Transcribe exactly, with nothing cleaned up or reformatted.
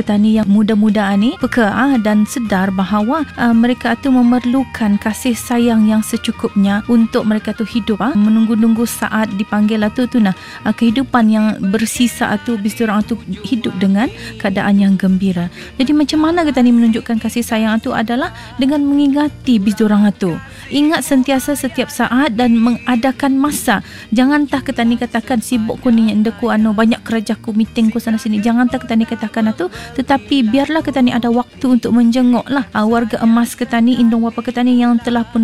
petani yang muda-muda ni peka ah, dan sedar bahawa ah, mereka tu memerlukan kasih sayang yang secukupnya untuk mereka tu hidup ah, menunggu-nunggu saat dipanggil lah tu tu nah ah, kehidupan yang bersisa tu bis orang tu hidup dengan keadaan yang gembira. Jadi macam mana kita ni menunjukkan kasih sayang tu adalah dengan mengingati bis orang tu. Ingat sentiasa setiap saat dan mengadakan masa. Jangan tak kita ni katakan sibuk ku ni endaku anu banyak kerja ku meeting ku sana sini. Jangan tak kita ni katakan itu, tetapi biarlah kita ni ada waktu untuk menjengok lah uh, warga emas kita ni, indung bapa kita ni yang telah pun